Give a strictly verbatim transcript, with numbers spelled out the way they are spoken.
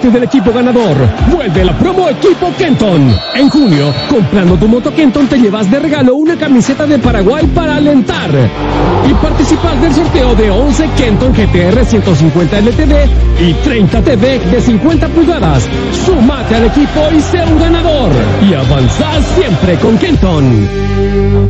parte del equipo ganador. Vuelve la promo Equipo Kenton. En junio, comprando tu moto Kenton te llevas de regalo una camiseta de Paraguay para alentar. Y participas del sorteo de once Kenton G T R ciento cincuenta L T D y treinta T V de cincuenta pulgadas. Súmate al equipo y sé un ganador. Y avanzás siempre con Kenton.